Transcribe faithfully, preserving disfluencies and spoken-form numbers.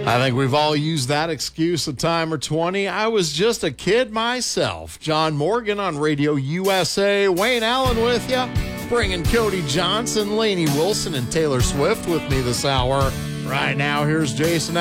I think we've all used that excuse a time or twenty. I was just a kid myself. John Morgan on Radio U S A. Wayne Allen with you. Bringing Cody Johnson, Lainey Wilson, and Taylor Swift with me this hour. Right now, here's Jason